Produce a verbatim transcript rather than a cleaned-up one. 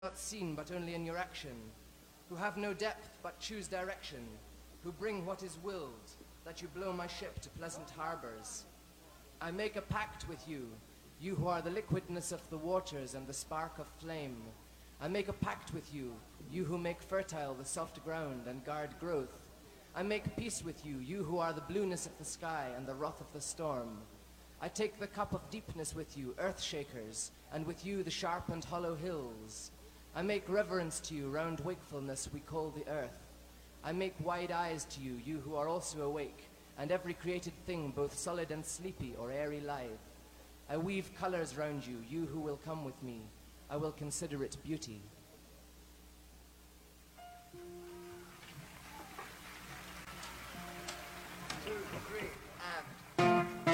not seen but only in your action, who have no depth but choose direction, who bring what is willed, that you blow my ship to pleasant harbors. I make a pact with you, you who are the liquidness of the waters and the spark of flame. I make a pact with you, you who make fertile the soft ground and guard growth. I make peace with you, you who are the blueness of the sky and the wrath of the storm. I take the cup of deepness with you, earth shakers, and with you the sharp and hollow hills. I make reverence to you, round wakefulness we call the earth. I make wide eyes to you, you who are also awake, and every created thing, both solid and sleepy or airy live. I weave colors round you, you who will come with me. I will consider it beauty. Two, three, and